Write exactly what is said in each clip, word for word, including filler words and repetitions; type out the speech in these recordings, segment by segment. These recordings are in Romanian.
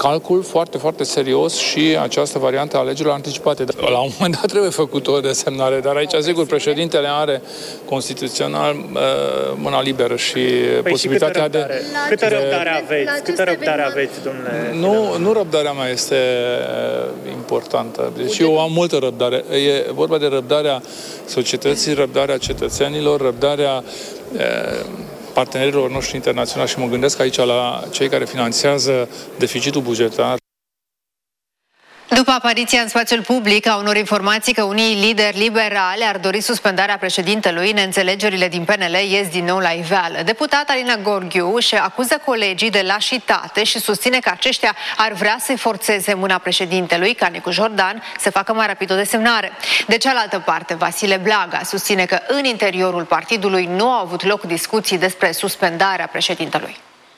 calcul foarte, foarte serios și această variantă a alegerilor anticipate. La un moment dat trebuie făcut o desemnare, dar aici, sigur, președintele are constituțional mâna liberă și păi posibilitatea și câtă de... Câtă răbdare aveți? Câtă răbdare aveți, domnule? Nu, nu răbdarea mea este importantă. Deci eu am multă răbdare. E vorba de răbdarea societății, răbdarea cetățenilor, răbdarea partenerilor noștri internaționali și mă gândesc aici la cei care finanțează deficitul bugetar. După apariția în spațiul public a unor informații că unii lideri liberali ar dori suspendarea președintelui, neînțelegerile din P N L ies din nou la iveală. Deputata Alina Gorghiu își acuză colegii de lașitate și susține că aceștia ar vrea să-i forțeze mâna președintelui, ca Nicu Jordan, să facă mai rapid o desemnare. De cealaltă parte, Vasile Blaga susține că în interiorul partidului nu au avut loc discuții despre suspendarea președintelui.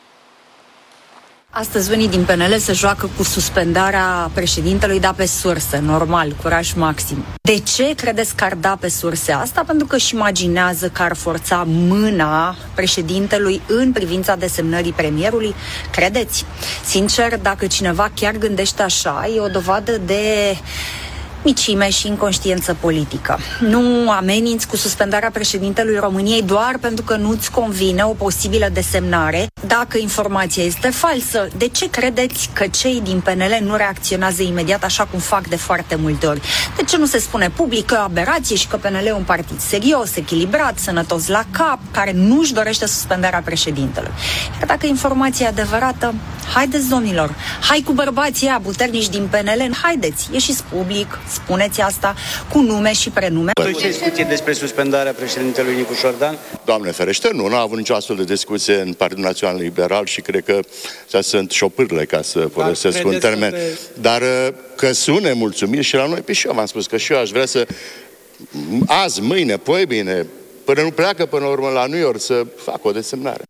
Astăzi unii din P N L se joacă cu suspendarea președintelui, da, pe surse, normal, curaj maxim. De ce credeți că ar da pe surse asta? Pentru că își imaginează că ar forța mâna președintelui în privința desemnării premierului? Credeți? Sincer, dacă cineva chiar gândește așa, e o dovadă de micime și inconștiență politică. Nu ameninți cu suspendarea președintelui României doar pentru că nu-ți convine o posibilă desemnare. Dacă informația este falsă, de ce credeți că cei din P N L nu reacționează imediat așa cum fac de foarte multe ori? De ce nu se spune public că e o aberație și că P N L e un partid serios, echilibrat, sănătos la cap, care nu-și dorește suspendarea președintelui? Iar dacă informația e adevărată, haideți, domnilor, hai cu bărbații ăia puternici din P N L, haideți, ieșiți public, spuneți asta cu nume și prenume. Ce discuție despre suspendarea președintelui Nicu Jordan? Doamne ferește, nu, nu a avut nicio astfel de discuție în Partidul Național Liberal și cred că astea sunt șopârle, ca să folosesc un termen. Pe... Dar că sune mulțumiri și la noi, pe și eu v-am spus că și eu aș vrea să azi, mâine, poi bine, până nu pleacă până la urmă la New York să facă o desemnare.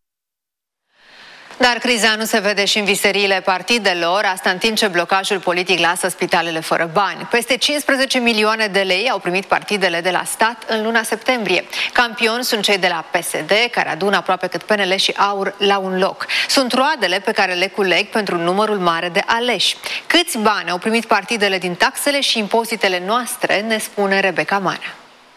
Dar criza nu se vede și în viseriile partidelor, asta în timp ce blocajul politic lasă spitalele fără bani. Peste cincisprezece milioane de lei au primit partidele de la stat în luna septembrie. Campioni sunt cei de la P S D, care adună aproape cât P N L și AUR la un loc. Sunt roadele pe care le culeg pentru numărul mare de aleși. Câți bani au primit partidele din taxele și impozitele noastre, ne spune Rebecca Manea.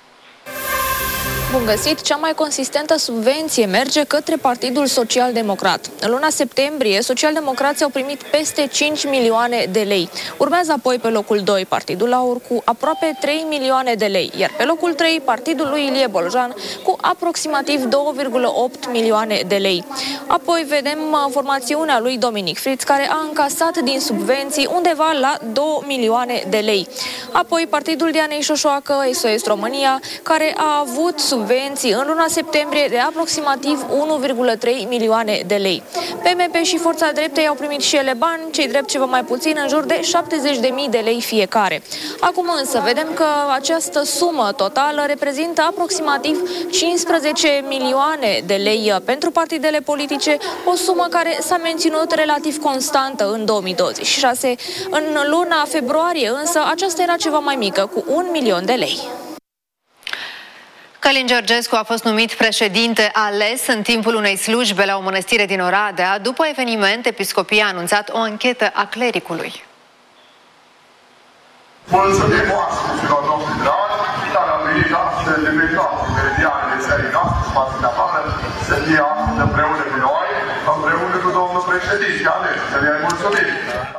Bun găsit, cea mai consistentă subvenție merge către Partidul Social-Democrat. În luna septembrie, socialdemocrații au primit peste cinci milioane de lei. Urmează apoi pe locul doi Partidul AUR cu aproape trei milioane de lei, iar pe locul trei Partidul lui Ilie Boljan cu aproximativ două virgulă opt milioane de lei. Apoi vedem formațiunea lui Dominic Fritz, care a încasat din subvenții undeva la două milioane de lei. Apoi Partidul Dianei Șoșoacă, S O S România, care a avut subvenții în luna septembrie de aproximativ unu virgulă trei milioane de lei. P M P și Forța Dreptei au primit și ele bani, cei drept ceva mai puțin, în jur de șaptezeci de mii de lei fiecare. Acum însă vedem că această sumă totală reprezintă aproximativ cincisprezece milioane de lei pentru partidele politice, o sumă care s-a menținut relativ constantă în două mii douăzeci și șase. În luna februarie însă aceasta era ceva mai mică, cu un milion de lei. Călin Georgescu a fost numit președinte ales în timpul unei slujbe la o mănăstire din Oradea. După eveniment, episcopia a anunțat o anchetă a clericului. Mulțumim oaspeților noștri dragi, care au venit astăzi de pe toate meridianele țării noastre, spațiul de afară, să fie astăzi împreună cu noi, împreună cu domnul președinte ales. Să le mulțumim!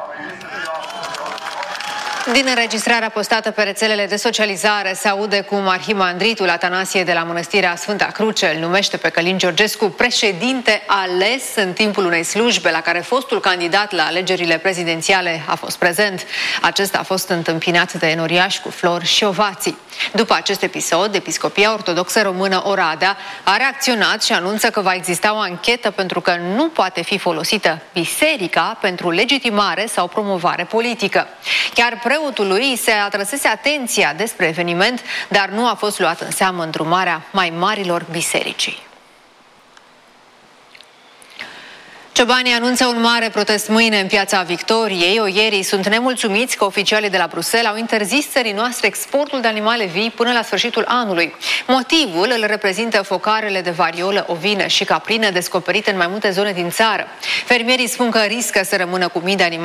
Din înregistrarea postată pe rețelele de socializare se aude cum arhimandritul Atanasie de la Mănăstirea Sfânta Cruce îl numește pe Călin Georgescu președinte ales în timpul unei slujbe la care fostul candidat la alegerile prezidențiale a fost prezent. Acesta a fost întâmpinat de enoriași cu flori și ovații. După acest episod, Episcopia Ortodoxă Română Oradea a reacționat și anunță că va exista o anchetă pentru că nu poate fi folosită biserica pentru legitimare sau promovare politică. Chiar preotului se atrăsese atenția despre eveniment, dar nu a fost luat în seamă îndrumarea mai marilor bisericii. Ciobanii anunță un mare protest mâine în Piața Victoriei. Oierii sunt nemulțumiți că oficialii de la Bruxelles au interzis țării noastre exportul de animale vii până la sfârșitul anului. Motivul îl reprezintă focarele de variolă ovină și caprină descoperite în mai multe zone din țară. Fermierii spun că riscă să rămână cu mii de animale